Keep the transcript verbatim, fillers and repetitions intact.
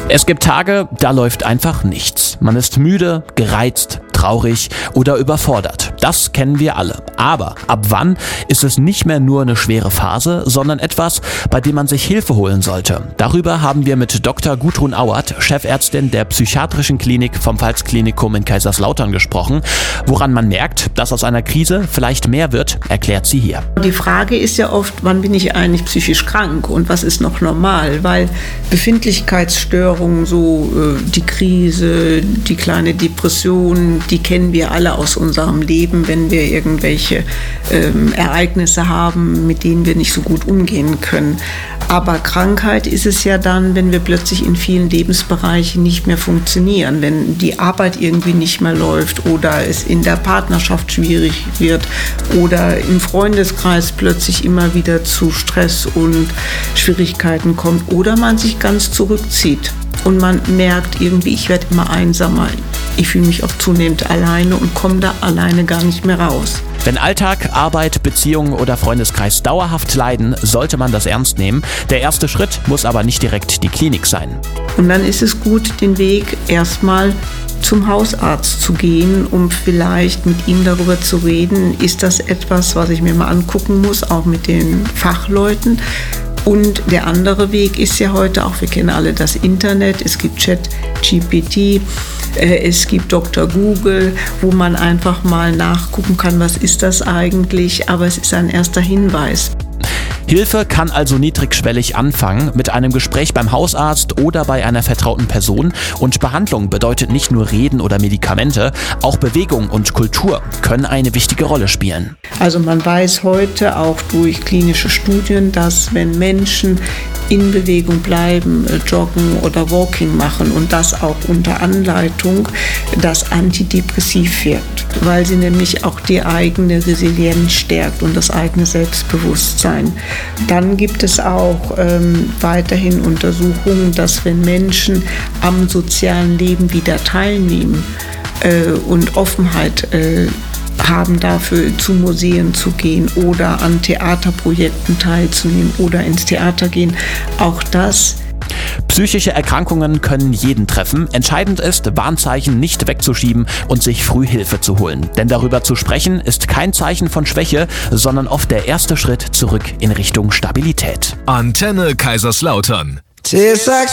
Es gibt Tage, da läuft einfach nichts. Man ist müde, gereizt, traurig oder überfordert. Das kennen wir alle. Aber ab wann ist es nicht mehr nur eine schwere Phase, sondern etwas, bei dem man sich Hilfe holen sollte? Darüber haben wir mit Doktor Gudrun Auert, Chefärztin der psychiatrischen Klinik vom Pfalz-Klinikum in Kaiserslautern, gesprochen. Woran man merkt, dass aus einer Krise vielleicht mehr wird, erklärt sie hier. Die Frage ist ja oft, wann bin ich eigentlich psychisch krank und was ist noch normal? Weil Befindlichkeitsstörungen, so äh, die Krise, die kleine Depression, die kennen wir alle aus unserem Leben, wenn wir irgendwelche ähm, Ereignisse haben, mit denen wir nicht so gut umgehen können. Aber Krankheit ist es ja dann, wenn wir plötzlich in vielen Lebensbereichen nicht mehr funktionieren, wenn die Arbeit irgendwie nicht mehr läuft oder es in der Partnerschaft schwierig wird oder im Freundeskreis plötzlich immer wieder zu Stress und Schwierigkeiten kommt oder man sich ganz zurückzieht und man merkt irgendwie, ich werde immer einsamer. Ich fühle mich auch zunehmend alleine und komme da alleine gar nicht mehr raus. Wenn Alltag, Arbeit, Beziehungen oder Freundeskreis dauerhaft leiden, sollte man das ernst nehmen. Der erste Schritt muss aber nicht direkt die Klinik sein. Und dann ist es gut, den Weg erstmal zum Hausarzt zu gehen, um vielleicht mit ihm darüber zu reden, ist das etwas, was ich mir mal angucken muss, auch mit den Fachleuten. Und der andere Weg ist ja heute auch, wir kennen alle das Internet, es gibt Chat G P T, äh, es gibt Doktor Google, wo man einfach mal nachgucken kann, was ist das eigentlich, aber es ist ein erster Hinweis. Hilfe kann also niedrigschwellig anfangen, mit einem Gespräch beim Hausarzt oder bei einer vertrauten Person. Und Behandlung bedeutet nicht nur Reden oder Medikamente, auch Bewegung und Kultur können eine wichtige Rolle spielen. Also man weiß heute auch durch klinische Studien, dass wenn Menschen in Bewegung bleiben, joggen oder Walking machen und das auch unter Anleitung, das antidepressiv wirkt, weil sie nämlich auch die eigene Resilienz stärkt und das eigene Selbstbewusstsein. Dann gibt es auch ähm, weiterhin Untersuchungen, dass wenn Menschen am sozialen Leben wieder teilnehmen äh, und Offenheit äh, haben dafür, zu Museen zu gehen oder an Theaterprojekten teilzunehmen oder ins Theater gehen, auch das. Psychische Erkrankungen können jeden treffen. Entscheidend ist, Warnzeichen nicht wegzuschieben und sich früh Hilfe zu holen. Denn darüber zu sprechen, ist kein Zeichen von Schwäche, sondern oft der erste Schritt zurück in Richtung Stabilität. Antenne Kaiserslautern.